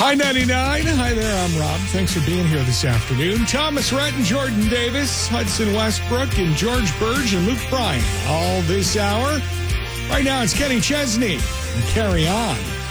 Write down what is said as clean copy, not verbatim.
Hi, 99. Hi there, I'm Rob. Thanks for being here this afternoon. Thomas Rhett and Jordan Davis, Hudson Westbrook, and George Burge and Luke Bryan. All this hour. Right now, it's Kenny Chesney and Carry On.